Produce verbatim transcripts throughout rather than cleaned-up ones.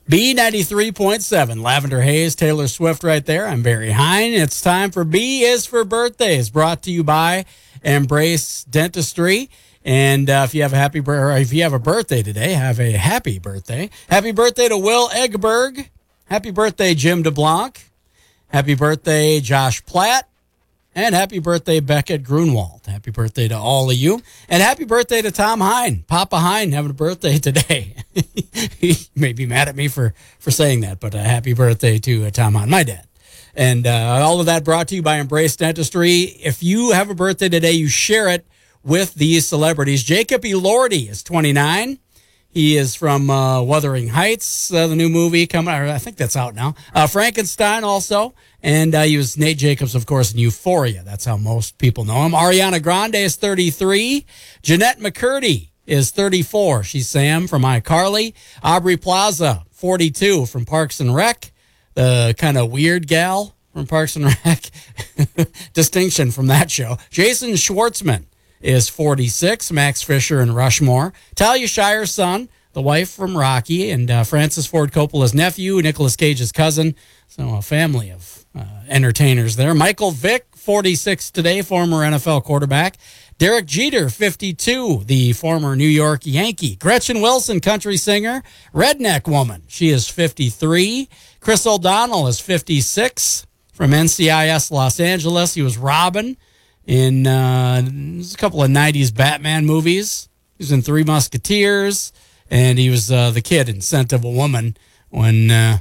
B ninety-three point seven, Lavender Haze, Taylor Swift right there. I'm Barry Hine. It's time for B is for Birthdays, brought to you by Embrace Dentistry. And uh, if you have a happy or if you have a birthday today, have a happy birthday. Happy birthday to Will Egberg. Happy birthday, Jim DeBlanc. Happy birthday, Josh Platt. And happy birthday, Beckett Grunwald. Happy birthday to all of you. And happy birthday to Tom Hine. Papa Hine having a birthday today. He may be mad at me for, for saying that, but a happy birthday to uh, Tom Hine, my dad. And uh, all of that brought to you by Embrace Dentistry. If you have a birthday today, you share it with these celebrities. Jacob Elordi is twenty-nine. He is from uh, Wuthering Heights, uh, the new movie coming out. I think that's out now. Uh, Frankenstein also. And uh, he was Nate Jacobs, of course, in Euphoria. That's how most people know him. Ariana Grande is thirty-three. Jeanette McCurdy is thirty-four. She's Sam from iCarly. Aubrey Plaza, forty-two, from Parks and Rec. The kind of weird gal from Parks and Rec. Distinction from that show. Jason Schwartzman is forty-six. Max Fisher and Rushmore. Talia Shire's son, the wife from Rocky, and uh, Francis Ford Coppola's nephew, Nicolas Cage's cousin. So a family of uh, entertainers there. Michael Vick, forty-six today, former N F L quarterback. Derek Jeter, fifty-two, the former New York Yankee. Gretchen Wilson, country singer. Redneck Woman, she is fifty-three. Chris O'Donnell is fifty-six, from N C I S Los Angeles. He was Robin in uh, a couple of nineties Batman movies. He was in Three Musketeers, and he was uh, the kid in Scent of a Woman when uh,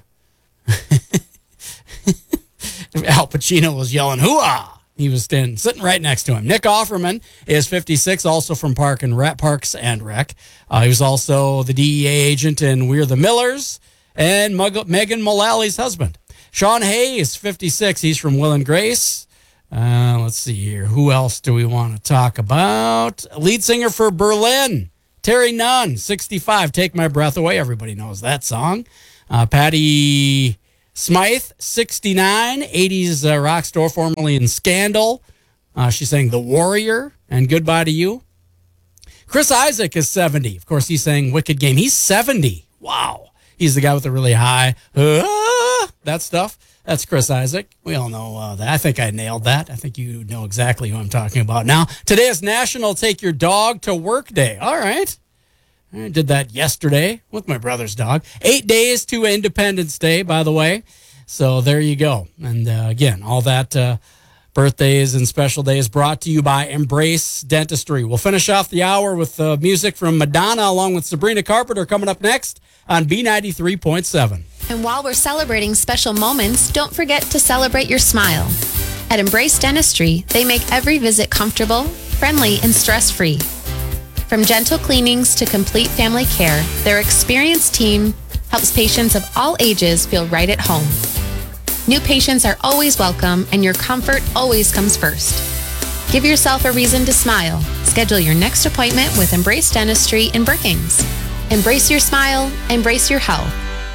Al Pacino was yelling, hoo-ah! He was standing, sitting right next to him. Nick Offerman is fifty-six, also from Park and Rec, Parks and Rec. Uh, he was also the D E A agent in We're the Millers, and Mug- Megan Mullally's husband. Sean Hayes, fifty-six. He's from Will and Grace. Uh, let's see here. Who else do we want to talk about? Lead singer for Berlin, Terry Nunn, sixty-five. Take My Breath Away. Everybody knows that song. Uh, Patty Smythe, sixty-nine. eighties uh, rock star, formerly in Scandal. Uh, she sang The Warrior and Goodbye to You. Chris Isaac is seventy. Of course, he sang Wicked Game. He's seventy. Wow. He's the guy with the really high, uh, that stuff. That's Chris Isaac. We all know uh, that. I think I nailed that. I think you know exactly who I'm talking about now. Today is National Take Your Dog to Work Day. All right. I did that yesterday with my brother's dog. Eight days to Independence Day, by the way. So there you go. And uh, again, all that uh, birthdays and special days brought to you by Embrace Dentistry. We'll finish off the hour with uh, music from Madonna along with Sabrina Carpenter coming up next on B ninety-three point seven. And while we're celebrating special moments, don't forget to celebrate your smile. At Embrace Dentistry, they make every visit comfortable, friendly, and stress-free. From gentle cleanings to complete family care, their experienced team helps patients of all ages feel right at home. New patients are always welcome, and your comfort always comes first. Give yourself a reason to smile. Schedule your next appointment with Embrace Dentistry in Brookings. Embrace your smile, embrace your health.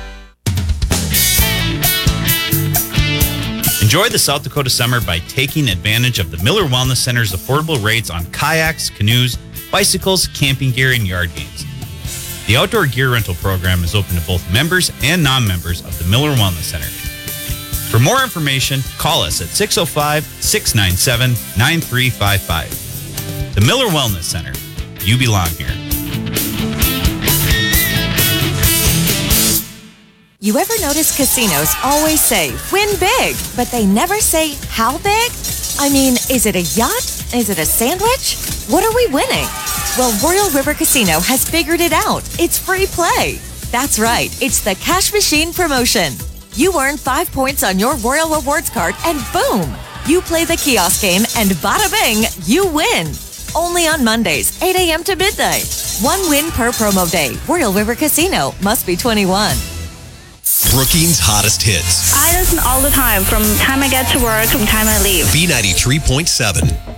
Enjoy the South Dakota summer by taking advantage of the Miller Wellness Center's affordable rates on kayaks, canoes, bicycles, camping gear, and yard games. The outdoor gear rental program is open to both members and non-members of the Miller Wellness Center. For more information, call us at six oh five, six nine seven, nine three five five. The Miller Wellness Center. You belong here. You ever notice casinos always say, win big, but they never say, how big? I mean, is it a yacht? Is it a sandwich? What are we winning? Well, Royal River Casino has figured it out. It's free play. That's right. It's the Cash Machine promotion. You earn five points on your Royal Rewards card and boom, you play the kiosk game and bada bing, you win. Only on Mondays, eight a.m. to midnight. One win per promo day. Royal River Casino. Must be twenty-one. Brookings' hottest hits. I listen all the time, from time I get to work, from time I leave. B ninety-three point seven.